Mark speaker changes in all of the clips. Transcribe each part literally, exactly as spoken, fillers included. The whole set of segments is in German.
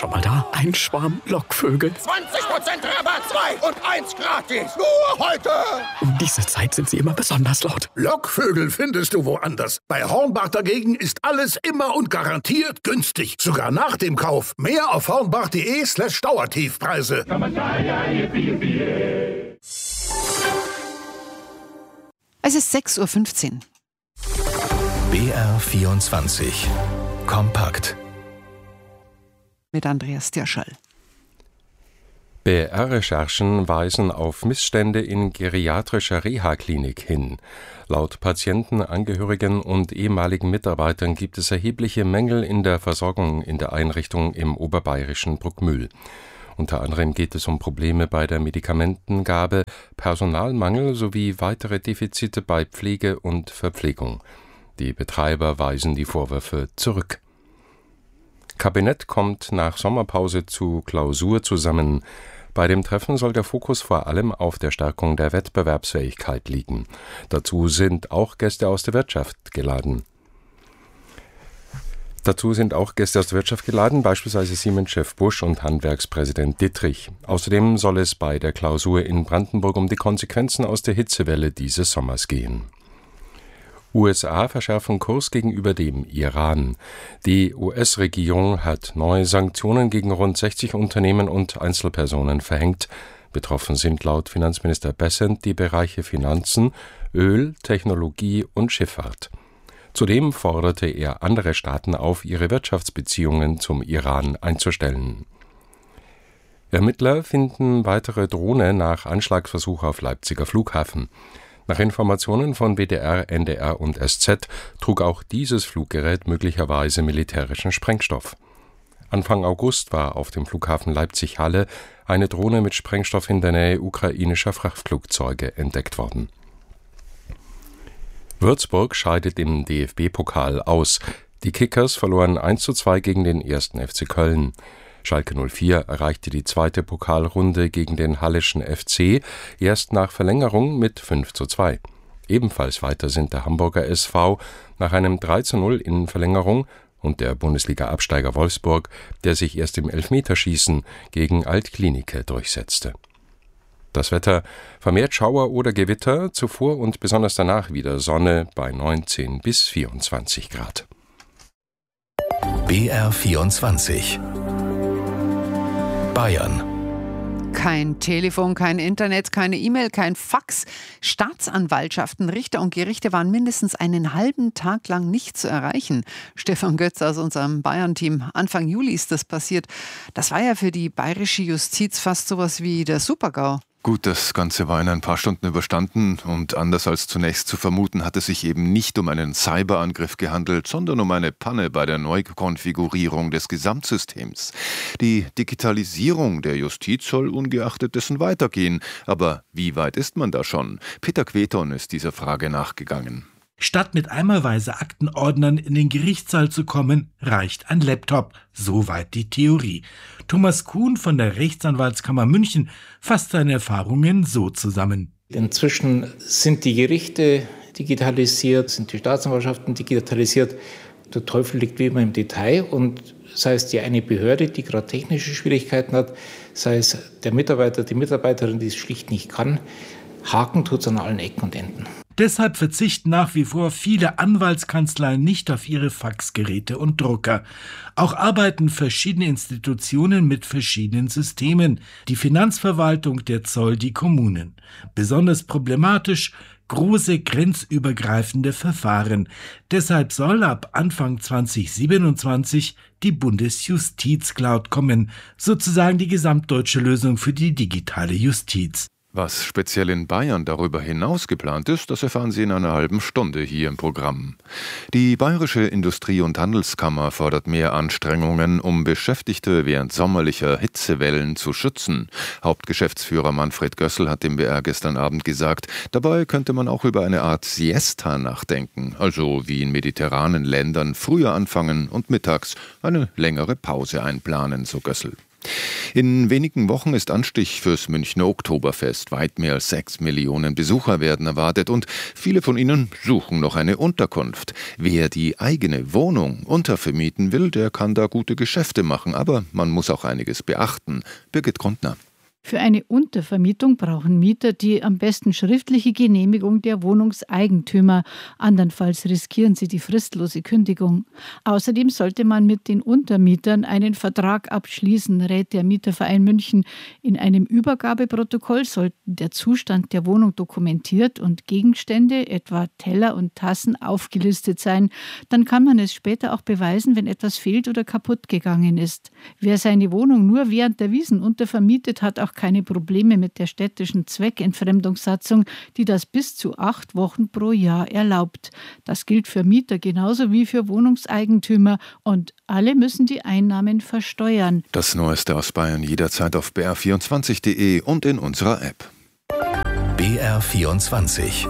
Speaker 1: Schon mal da? Ein Schwarm Lockvögel.
Speaker 2: zwanzig Prozent Rabatt, zwei und eins gratis. Nur heute.
Speaker 1: Um diese Zeit sind sie immer besonders laut.
Speaker 3: Lockvögel findest du woanders. Bei Hornbach dagegen ist alles immer und garantiert günstig. Sogar nach dem Kauf. Mehr auf hornbach.de slash Dauertiefpreise.
Speaker 4: Es ist sechs Uhr fünfzehn.
Speaker 5: B R vierundzwanzig. Kompakt.
Speaker 4: Mit Andreas Dirschall.
Speaker 6: B R-Recherchen weisen auf Missstände in geriatrischer Reha-Klinik hin. Laut Patienten, Angehörigen und ehemaligen Mitarbeitern gibt es erhebliche Mängel in der Versorgung in der Einrichtung im oberbayerischen Bruckmühl. Unter anderem geht es um Probleme bei der Medikamentengabe, Personalmangel sowie weitere Defizite bei Pflege und Verpflegung. Die Betreiber weisen die Vorwürfe zurück. Kabinett kommt nach Sommerpause zu Klausur zusammen. Bei dem Treffen soll der Fokus vor allem auf der Stärkung der Wettbewerbsfähigkeit liegen. Dazu sind auch Gäste aus der Wirtschaft geladen. Dazu sind auch Gäste aus der Wirtschaft geladen, beispielsweise Siemens-Chef Busch und Handwerkspräsident Dittrich. Außerdem soll es bei der Klausur in Brandenburg um die Konsequenzen aus der Hitzewelle dieses Sommers gehen. U S A verschärfen Kurs gegenüber dem Iran. Die U S-Regierung hat neue Sanktionen gegen rund sechzig Unternehmen und Einzelpersonen verhängt. Betroffen sind laut Finanzminister Bessent die Bereiche Finanzen, Öl, Technologie und Schifffahrt. Zudem forderte er andere Staaten auf, ihre Wirtschaftsbeziehungen zum Iran einzustellen. Ermittler finden weitere Drohne nach Anschlagsversuch auf Leipziger Flughafen. Nach Informationen von W D R, N D R und S Z trug auch dieses Fluggerät möglicherweise militärischen Sprengstoff. Anfang August war auf dem Flughafen Leipzig-Halle eine Drohne mit Sprengstoff in der Nähe ukrainischer Frachtflugzeuge entdeckt worden. Würzburg scheidet im D F B-Pokal aus. Die Kickers verloren eins zu zwei gegen den ersten F C Köln. Schalke null vier erreichte die zweite Pokalrunde gegen den Halleschen F C erst nach Verlängerung mit fünf zu zwei. Ebenfalls weiter sind der Hamburger S V nach einem drei zu null in Verlängerung und der Bundesliga-Absteiger Wolfsburg, der sich erst im Elfmeterschießen gegen Altklinike durchsetzte. Das Wetter: vermehrt Schauer oder Gewitter, zuvor und besonders danach wieder Sonne bei neunzehn bis vierundzwanzig Grad.
Speaker 5: B R vierundzwanzig. Bayern.
Speaker 4: Kein Telefon, kein Internet, keine E-Mail, kein Fax. Staatsanwaltschaften, Richter und Gerichte waren mindestens einen halben Tag lang nicht zu erreichen. Stefan Götz aus unserem Bayern-Team. Anfang Juli ist das passiert. Das war ja für die bayerische Justiz fast sowas wie der Super-GAU.
Speaker 7: Gut, das Ganze war in ein paar Stunden überstanden und anders als zunächst zu vermuten, hat es sich eben nicht um einen Cyberangriff gehandelt, sondern um eine Panne bei der Neukonfigurierung des Gesamtsystems. Die Digitalisierung der Justiz soll ungeachtet dessen weitergehen. Aber wie weit ist man da schon? Peter Queton ist dieser Frage nachgegangen.
Speaker 8: Statt mit eimerweise Aktenordnern in den Gerichtssaal zu kommen, reicht ein Laptop. Soweit die Theorie. Thomas Kuhn von der Rechtsanwaltskammer München fasst seine Erfahrungen so zusammen.
Speaker 9: Inzwischen sind die Gerichte digitalisiert, sind die Staatsanwaltschaften digitalisiert. Der Teufel liegt wie immer im Detail und sei es die eine Behörde, die gerade technische Schwierigkeiten hat, sei es der Mitarbeiter, die Mitarbeiterin, die es schlicht nicht kann, haken tut es an allen Ecken und Enden.
Speaker 8: Deshalb verzichten nach wie vor viele Anwaltskanzleien nicht auf ihre Faxgeräte und Drucker. Auch arbeiten verschiedene Institutionen mit verschiedenen Systemen. Die Finanzverwaltung, der Zoll, die Kommunen. Besonders problematisch große grenzübergreifende Verfahren. Deshalb soll ab Anfang zwanzig siebenundzwanzig die Bundesjustizcloud kommen, sozusagen die gesamtdeutsche Lösung für die digitale Justiz.
Speaker 7: Was speziell in Bayern darüber hinaus geplant ist, das erfahren Sie in einer halben Stunde hier im Programm. Die Bayerische Industrie- und Handelskammer fordert mehr Anstrengungen, um Beschäftigte während sommerlicher Hitzewellen zu schützen. Hauptgeschäftsführer Manfred Gössel hat dem B R gestern Abend gesagt, dabei könnte man auch über eine Art Siesta nachdenken, also wie in mediterranen Ländern früher anfangen und mittags eine längere Pause einplanen, so Gössel. In wenigen Wochen ist Anstich fürs Münchner Oktoberfest. Weit mehr als sechs Millionen Besucher werden erwartet und viele von ihnen suchen noch eine Unterkunft. Wer die eigene Wohnung untervermieten will, der kann da gute Geschäfte machen, aber man muss auch einiges beachten. Birgit Grundner.
Speaker 10: Für eine Untervermietung brauchen Mieter die am besten schriftliche Genehmigung der Wohnungseigentümer. Andernfalls riskieren sie die fristlose Kündigung. Außerdem sollte man mit den Untermietern einen Vertrag abschließen, rät der Mieterverein München. In einem Übergabeprotokoll sollten der Zustand der Wohnung dokumentiert und Gegenstände, etwa Teller und Tassen, aufgelistet sein. Dann kann man es später auch beweisen, wenn etwas fehlt oder kaputt gegangen ist. Wer seine Wohnung nur während der Wiesn untervermietet, hat auch keine Probleme mit der städtischen Zweckentfremdungssatzung, die das bis zu acht Wochen pro Jahr erlaubt. Das gilt für Mieter genauso wie für Wohnungseigentümer und alle müssen die Einnahmen versteuern.
Speaker 7: Das Neueste aus Bayern jederzeit auf b r vierundzwanzig punkt d e und in unserer App.
Speaker 5: B R vierundzwanzig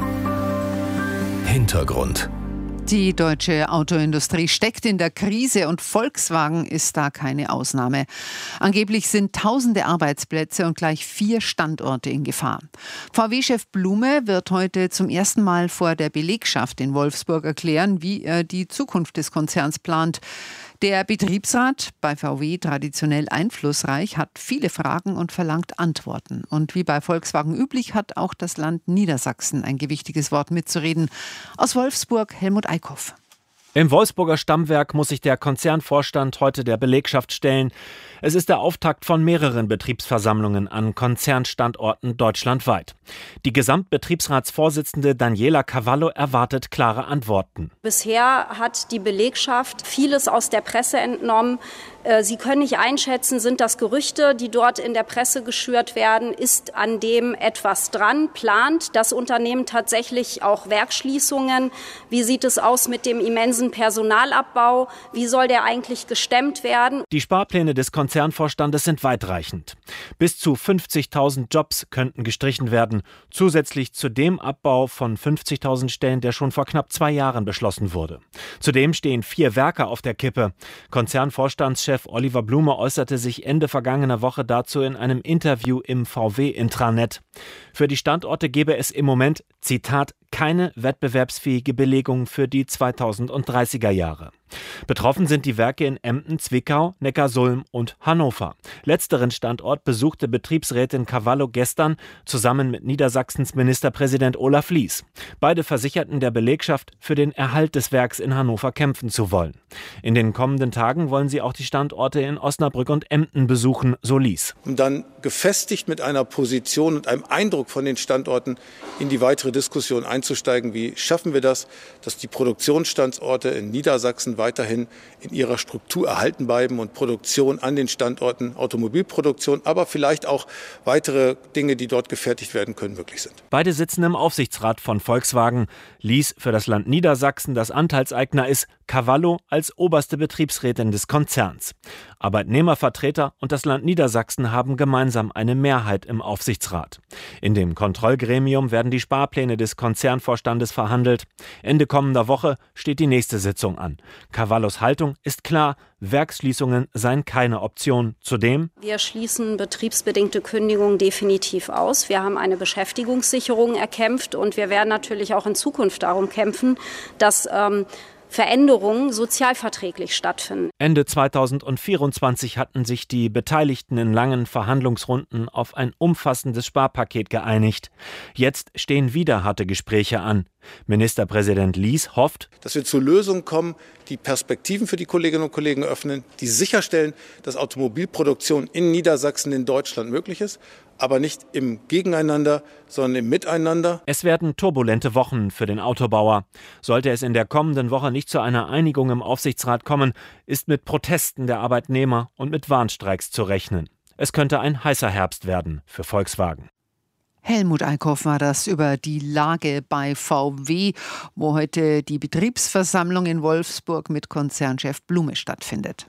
Speaker 5: Hintergrund.
Speaker 4: Die deutsche Autoindustrie steckt in der Krise und Volkswagen ist da keine Ausnahme. Angeblich sind tausende Arbeitsplätze und gleich vier Standorte in Gefahr. V W-Chef Blume wird heute zum ersten Mal vor der Belegschaft in Wolfsburg erklären, wie er die Zukunft des Konzerns plant. Der Betriebsrat, bei V W traditionell einflussreich, hat viele Fragen und verlangt Antworten. Und wie bei Volkswagen üblich, hat auch das Land Niedersachsen ein gewichtiges Wort mitzureden. Aus Wolfsburg Helmut Eickhoff.
Speaker 11: Im Wolfsburger Stammwerk muss sich der Konzernvorstand heute der Belegschaft stellen. Es ist der Auftakt von mehreren Betriebsversammlungen an Konzernstandorten deutschlandweit. Die Gesamtbetriebsratsvorsitzende Daniela Cavallo erwartet klare Antworten.
Speaker 12: Bisher hat die Belegschaft vieles aus der Presse entnommen. Sie können nicht einschätzen, sind das Gerüchte, die dort in der Presse geschürt werden, ist an dem etwas dran, plant das Unternehmen tatsächlich auch Werksschließungen? Wie sieht es aus mit dem immensen Personalabbau? Wie soll der eigentlich gestemmt werden?
Speaker 11: Die Sparpläne des Konzernvorstandes sind weitreichend. Bis zu fünfzigtausend Jobs könnten gestrichen werden, zusätzlich zu dem Abbau von fünfzigtausend Stellen, der schon vor knapp zwei Jahren beschlossen wurde. Zudem stehen vier Werke auf der Kippe. Konzernvorstandschef Oliver Blume äußerte sich Ende vergangener Woche dazu in einem Interview im V W-Intranet. Für die Standorte gebe es im Moment, Zitat, keine wettbewerbsfähige Belegung für die zweitausenddreißiger Jahre. Betroffen sind die Werke in Emden, Zwickau, Neckarsulm und Hannover. Letzteren Standort besuchte Betriebsrätin Cavallo gestern zusammen mit Niedersachsens Ministerpräsident Olaf Lies. Beide versicherten der Belegschaft, für den Erhalt des Werks in Hannover kämpfen zu wollen. In den kommenden Tagen wollen sie auch die Standorte in Osnabrück und Emden besuchen, so Lies.
Speaker 13: Um dann gefestigt mit einer Position und einem Eindruck von den Standorten in die weitere Diskussion einzusteigen. Wie schaffen wir das, dass die Produktionsstandorte in Niedersachsen weiterhin in ihrer Struktur erhalten bleiben und Produktion an den Standorten, Automobilproduktion, aber vielleicht auch weitere Dinge, die dort gefertigt werden können, möglich sind.
Speaker 11: Beide sitzen im Aufsichtsrat von Volkswagen. Lies für das Land Niedersachsen das Anteilseigner ist, Cavallo als oberste Betriebsrätin des Konzerns. Arbeitnehmervertreter und das Land Niedersachsen haben gemeinsam eine Mehrheit im Aufsichtsrat. In dem Kontrollgremium werden die Sparpläne des Konzernvorstandes verhandelt. Ende kommender Woche steht die nächste Sitzung an. Cavallos Haltung ist klar, Werksschließungen seien keine Option. Zudem:
Speaker 12: Wir schließen betriebsbedingte Kündigungen definitiv aus. Wir haben eine Beschäftigungssicherung erkämpft und wir werden natürlich auch in Zukunft darum kämpfen, dass ähm, Veränderungen sozialverträglich stattfinden.
Speaker 11: Ende zweitausendvierundzwanzig hatten sich die Beteiligten in langen Verhandlungsrunden auf ein umfassendes Sparpaket geeinigt. Jetzt stehen wieder harte Gespräche an. Ministerpräsident Lies hofft,
Speaker 13: dass wir zu Lösungen kommen, die Perspektiven für die Kolleginnen und Kollegen öffnen, die sicherstellen, dass Automobilproduktion in Niedersachsen, in Deutschland möglich ist, aber nicht im Gegeneinander, sondern im Miteinander.
Speaker 11: Es werden turbulente Wochen für den Autobauer. Sollte es in der kommenden Woche nicht zu einer Einigung im Aufsichtsrat kommen, ist mit Protesten der Arbeitnehmer und mit Warnstreiks zu rechnen. Es könnte ein heißer Herbst werden für Volkswagen.
Speaker 4: Helmut Eickhoff war das über die Lage bei V W, wo heute die Betriebsversammlung in Wolfsburg mit Konzernchef Blume stattfindet.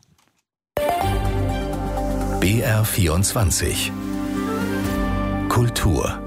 Speaker 5: B R vierundzwanzig Kultur.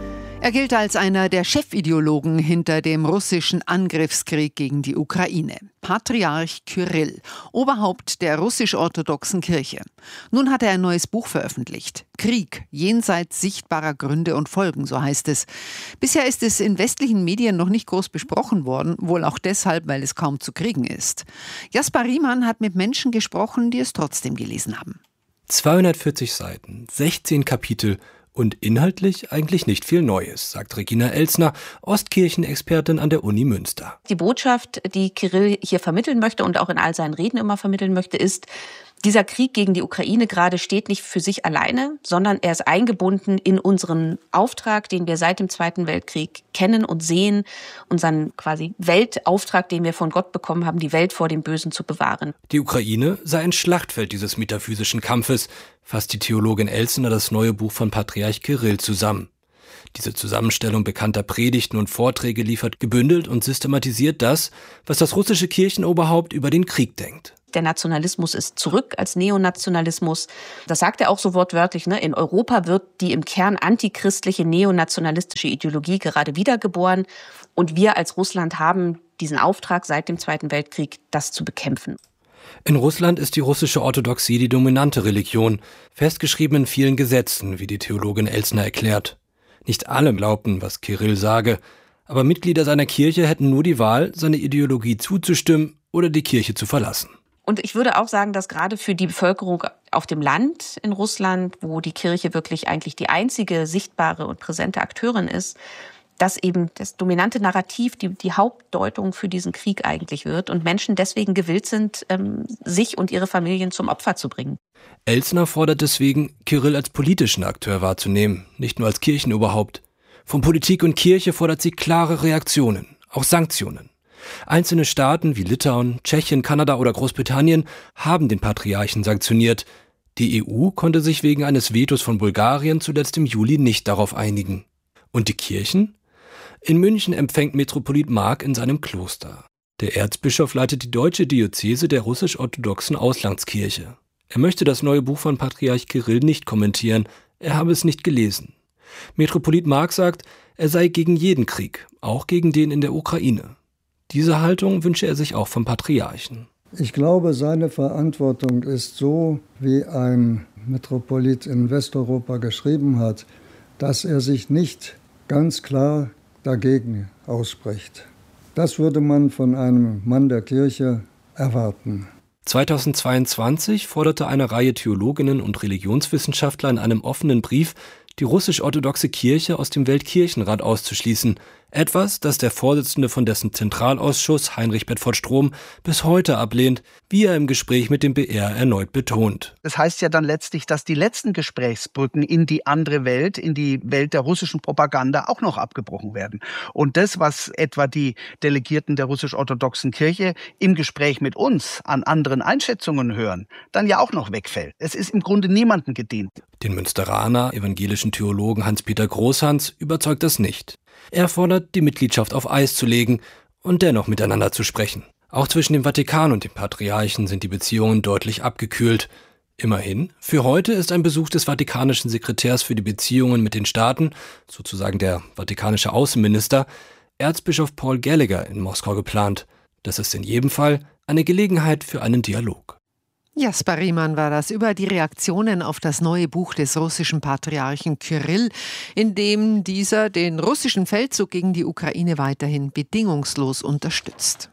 Speaker 4: Er gilt als einer der Chefideologen hinter dem russischen Angriffskrieg gegen die Ukraine. Patriarch Kyrill, Oberhaupt der russisch-orthodoxen Kirche. Nun hat er ein neues Buch veröffentlicht. Krieg, jenseits sichtbarer Gründe und Folgen, so heißt es. Bisher ist es in westlichen Medien noch nicht groß besprochen worden, wohl auch deshalb, weil es kaum zu kriegen ist. Jasper Riemann hat mit Menschen gesprochen, die es trotzdem gelesen haben.
Speaker 14: zweihundertvierzig Seiten, sechzehn Kapitel und inhaltlich eigentlich nicht viel Neues, sagt Regina Elsner, Ostkirchenexpertin an der Uni Münster.
Speaker 15: Die Botschaft, die Kyrill hier vermitteln möchte und auch in all seinen Reden immer vermitteln möchte, ist, dieser Krieg gegen die Ukraine gerade steht nicht für sich alleine, sondern er ist eingebunden in unseren Auftrag, den wir seit dem Zweiten Weltkrieg kennen und sehen, unseren quasi Weltauftrag, den wir von Gott bekommen haben, die Welt vor dem Bösen zu bewahren.
Speaker 14: Die Ukraine sei ein Schlachtfeld dieses metaphysischen Kampfes, fasst die Theologin Elsner das neue Buch von Patriarch Kyrill zusammen. Diese Zusammenstellung bekannter Predigten und Vorträge liefert gebündelt und systematisiert das, was das russische Kirchenoberhaupt über den Krieg denkt.
Speaker 15: Der Nationalismus ist zurück als Neonationalismus. Das sagt er auch so wortwörtlich. Ne? In Europa wird die im Kern antichristliche neonationalistische Ideologie gerade wiedergeboren. Und wir als Russland haben diesen Auftrag seit dem Zweiten Weltkrieg, das zu bekämpfen.
Speaker 14: In Russland ist die russische Orthodoxie die dominante Religion, festgeschrieben in vielen Gesetzen, wie die Theologin Elsner erklärt. Nicht alle glaubten, was Kyrill sage, aber Mitglieder seiner Kirche hätten nur die Wahl, seine Ideologie zuzustimmen oder die Kirche zu verlassen.
Speaker 15: Und ich würde auch sagen, dass gerade für die Bevölkerung auf dem Land in Russland, wo die Kirche wirklich eigentlich die einzige sichtbare und präsente Akteurin ist, dass eben das dominante Narrativ die, die Hauptdeutung für diesen Krieg eigentlich wird und Menschen deswegen gewillt sind, ähm, sich und ihre Familien zum Opfer zu bringen.
Speaker 14: Elsner fordert deswegen, Kyrill als politischen Akteur wahrzunehmen, nicht nur als Kirchenoberhaupt. Von Politik und Kirche fordert sie klare Reaktionen, auch Sanktionen. Einzelne Staaten wie Litauen, Tschechien, Kanada oder Großbritannien haben den Patriarchen sanktioniert. Die E U konnte sich wegen eines Vetos von Bulgarien zuletzt im Juli nicht darauf einigen. Und die Kirchen? In München empfängt Metropolit Mark in seinem Kloster. Der Erzbischof leitet die deutsche Diözese der russisch-orthodoxen Auslandskirche. Er möchte das neue Buch von Patriarch Kyrill nicht kommentieren, er habe es nicht gelesen. Metropolit Mark sagt, er sei gegen jeden Krieg, auch gegen den in der Ukraine. Diese Haltung wünsche er sich auch vom Patriarchen.
Speaker 16: Ich glaube, seine Verantwortung ist so, wie ein Metropolit in Westeuropa geschrieben hat, dass er sich nicht ganz klar dagegen ausspricht. Das würde man von einem Mann der Kirche erwarten.
Speaker 14: zweitausendzweiundzwanzig forderte eine Reihe Theologinnen und Religionswissenschaftler in einem offenen Brief, die russisch-orthodoxe Kirche aus dem Weltkirchenrat auszuschließen. Etwas, das der Vorsitzende von dessen Zentralausschuss, Heinrich Bedford-Strom, bis heute ablehnt, wie er im Gespräch mit dem B R erneut betont.
Speaker 17: Das heißt ja dann letztlich, dass die letzten Gesprächsbrücken in die andere Welt, in die Welt der russischen Propaganda auch noch abgebrochen werden. Und das, was etwa die Delegierten der russisch-orthodoxen Kirche im Gespräch mit uns an anderen Einschätzungen hören, dann ja auch noch wegfällt. Es ist im Grunde niemandem gedient.
Speaker 14: Den Münsteraner evangelischen Theologen Hans-Peter Großhans überzeugt das nicht. Er fordert, die Mitgliedschaft auf Eis zu legen und dennoch miteinander zu sprechen. Auch zwischen dem Vatikan und dem Patriarchen sind die Beziehungen deutlich abgekühlt. Immerhin, für heute ist ein Besuch des vatikanischen Sekretärs für die Beziehungen mit den Staaten, sozusagen der vatikanische Außenminister, Erzbischof Paul Gallagher in Moskau geplant. Das ist in jedem Fall eine Gelegenheit für einen Dialog.
Speaker 4: Jasper Riemann war das über die Reaktionen auf das neue Buch des russischen Patriarchen Kyrill, in dem dieser den russischen Feldzug gegen die Ukraine weiterhin bedingungslos unterstützt.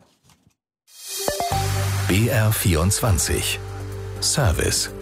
Speaker 5: B R vierundzwanzig Service.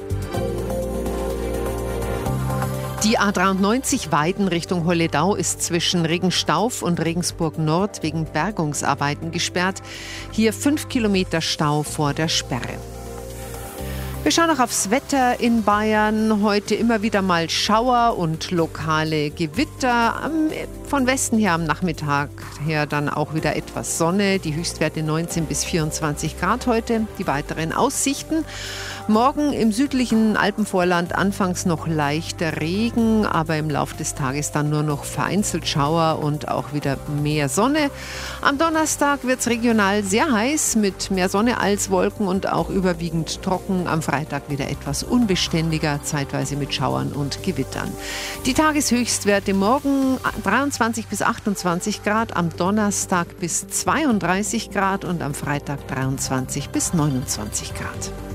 Speaker 4: Die A dreiundneunzig Weiden Richtung Holledau ist zwischen Regenstauf und Regensburg Nord wegen Bergungsarbeiten gesperrt. Hier fünf Kilometer Stau vor der Sperre. Wir schauen noch aufs Wetter in Bayern. Heute immer wieder mal Schauer und lokale Gewitter. Von Westen her am Nachmittag her dann auch wieder etwas Sonne. Die Höchstwerte neunzehn bis vierundzwanzig Grad heute. Die weiteren Aussichten. Morgen im südlichen Alpenvorland anfangs noch leichter Regen, aber im Laufe des Tages dann nur noch vereinzelt Schauer und auch wieder mehr Sonne. Am Donnerstag wird es regional sehr heiß mit mehr Sonne als Wolken und auch überwiegend trocken. Am Freitag wieder etwas unbeständiger, zeitweise mit Schauern und Gewittern. Die Tageshöchstwerte morgen dreiundzwanzig einundzwanzig bis achtundzwanzig Grad, am Donnerstag bis zweiunddreißig Grad und am Freitag dreiundzwanzig bis neunundzwanzig Grad.